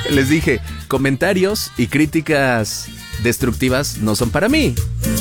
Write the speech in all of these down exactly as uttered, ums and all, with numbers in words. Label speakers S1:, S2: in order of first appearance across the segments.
S1: Les dije, comentarios y críticas destructivas no son para mí.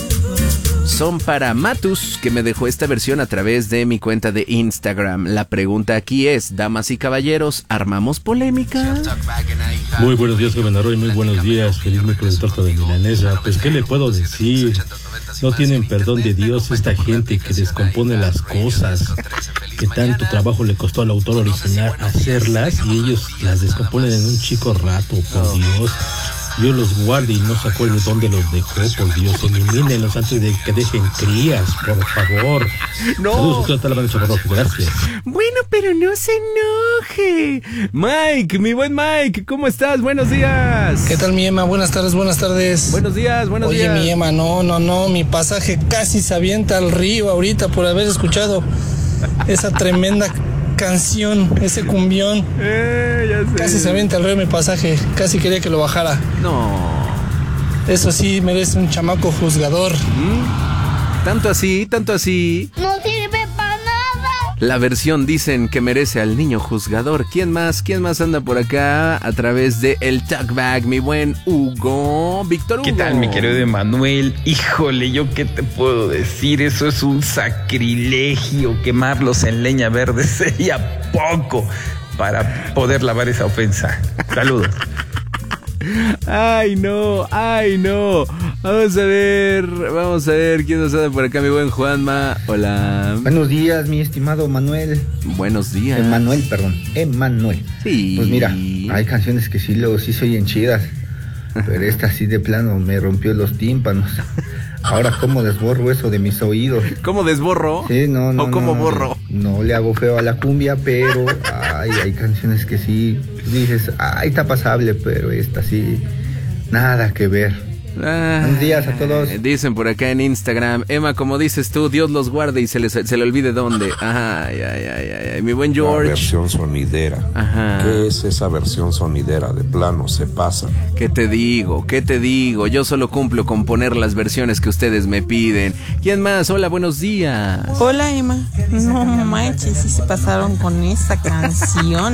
S1: Son para Matus, que me dejó esta versión a través de mi cuenta de Instagram. La pregunta aquí es, damas y caballeros, ¿armamos polémica?
S2: Muy buenos días, joven Arroyo, muy buenos días. Feliz miércoles, torta de milanesa. Pues, ¿qué le puedo decir? No tienen perdón de Dios esta gente que descompone las cosas, que tanto trabajo le costó al autor original hacerlas y ellos las descomponen en un chico rato, por Dios. Dios los guarde y no se acuerde dónde los dejó, por Dios. Elimínenlos antes de que dejen crías, por favor.
S1: No.
S2: Saludos, usted, la Chaparro, gracias.
S1: Bueno, pero no se enoje. Mike, mi buen Mike, ¿cómo estás? Buenos días.
S3: ¿Qué tal, mi Emma? Buenas tardes, buenas tardes.
S1: Buenos días, buenos
S3: Oye,
S1: días.
S3: Oye, mi Emma, no, no, no, mi pasaje casi se avienta al río ahorita por haber escuchado esa tremenda canción, ese cumbión.
S1: Eh, ya sé.
S3: Casi se avienta al río mi pasaje, casi quería que lo bajara.
S1: No.
S3: Eso sí merece un chamaco juzgador.
S1: ¿Mm? Tanto así, tanto así.
S4: No sirve para nada.
S1: La versión dicen que merece al niño juzgador. ¿Quién más? ¿Quién más anda por acá a través de el Talkback? Mi buen Hugo, Víctor Hugo.
S5: ¿Qué tal, mi querido Emanuel? Híjole, ¿yo qué te puedo decir? Eso es un sacrilegio. Quemarlos en leña verde sería poco para poder lavar esa ofensa. Saludos.
S1: Ay, no, ay, no. Vamos a ver, vamos a ver quién nos anda por acá, mi buen Juanma. Hola.
S6: Buenos días, mi estimado Manuel.
S1: Buenos días.
S6: Emanuel, perdón. Emanuel.
S1: Sí.
S6: Pues mira, hay canciones que sí, luego sí se oyen chidas, pero esta sí de plano me rompió los tímpanos. Ahora, ¿cómo desborro eso de mis oídos?
S1: ¿Cómo desborro?
S6: Sí, no, no.
S1: ¿O cómo
S6: no,
S1: borro?
S6: No le hago feo a la cumbia, pero ay, hay canciones que sí dices, ay, está pasable, pero esta sí, nada que ver.
S1: Ah,
S6: Buenos días a todos.
S1: Dicen por acá en Instagram, Emma, como dices tú, Dios los guarde y se, les, se le olvide dónde. Ay, ay, ay, ay, ay. Mi buen George.
S7: La versión sonidera.
S1: Ajá.
S7: ¿Qué es esa versión sonidera? De plano, se pasa.
S1: ¿Qué te digo? ¿Qué te digo? Yo solo cumplo con poner las versiones que ustedes me piden. ¿Quién más? Hola, buenos días.
S8: Hola, Emma. No manches, si se pasaron con esta canción.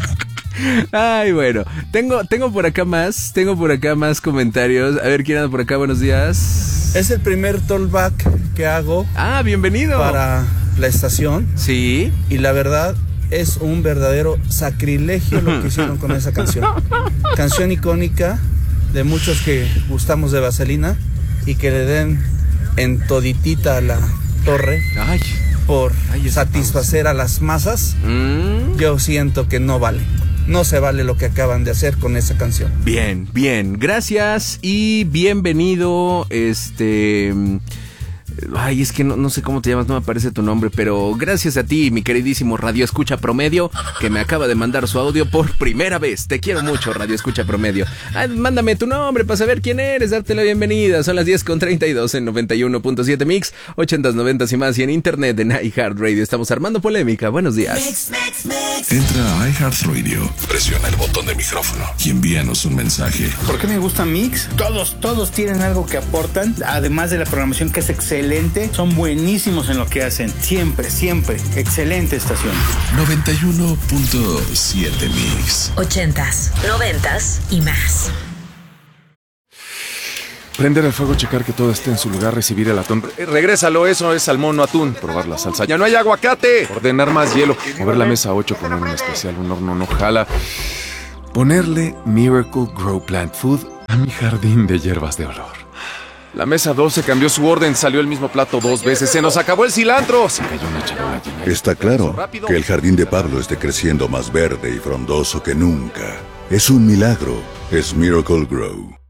S1: Ay, bueno, tengo, tengo por acá más, tengo por acá más comentarios. A ver, ¿quién anda por acá? Buenos días.
S9: Es el primer tollback que hago.
S1: Ah, bienvenido.
S9: Para la estación.
S1: Sí.
S9: Y la verdad es un verdadero sacrilegio lo que hicieron con esa canción. Canción icónica de muchos que gustamos de Vaselina y que le den en toditita a la torre.
S1: Ay.
S9: Por
S1: Ay,
S9: satisfacer pausa a las masas. Mm. Yo siento que no vale. No se vale lo que acaban de hacer con esa canción.
S1: Bien, bien, gracias y bienvenido, este... Ay, es que no, no sé cómo te llamas, no me aparece tu nombre, pero gracias a ti, mi queridísimo Radio Escucha Promedio, que me acaba de mandar su audio por primera vez. Te quiero mucho, Radio Escucha Promedio. Ay, mándame tu nombre para saber quién eres, darte la bienvenida. Son las diez con treinta y dos en noventa y uno punto siete Mix, ochentas, noventas y más, y en internet en iHeartRadio. Estamos armando polémica. Buenos días.
S10: Mix, mix, mix. Entra a iHeartRadio, presiona el botón de micrófono y envíanos un mensaje.
S11: ¿Por qué me gusta Mix? Todos, todos tienen algo que aportan, además de la programación que es excelente. Son buenísimos en lo que hacen. Siempre, siempre. Excelente estación.
S10: noventa y uno punto siete Mix.
S12: Ochentas, noventas y más.
S13: Prender el fuego, checar que todo esté en su lugar, recibir el atún. Eh, regrésalo, eso es salmón, no atún. Probar la salsa. ¡Ya no hay aguacate! Ordenar más hielo. Mover la mesa ocho, poner un especial, un horno no jala. Ponerle Miracle Grow Plant Food a mi jardín de hierbas de olor. La mesa doce cambió su orden, salió el mismo plato dos veces, se nos acabó el cilantro. Se cayó una charola llena.
S14: Está claro que el jardín de Pablo esté creciendo más verde y frondoso que nunca. Es un milagro, es Miracle Grow.